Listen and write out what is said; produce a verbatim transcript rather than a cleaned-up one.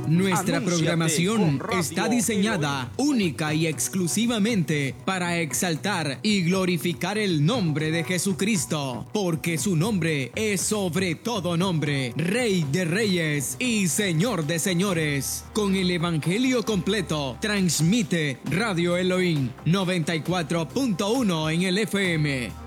Nuestra Anúnciate programación con Radio está diseñada única y exclusivamente para exaltar y glorificar el nombre de Jesucristo, porque su nombre es sobre todo nombre, Rey de Reyes y Señor de Señores. Con el Evangelio completo, transmite Radio Elohim noventa y cuatro punto uno en el F M.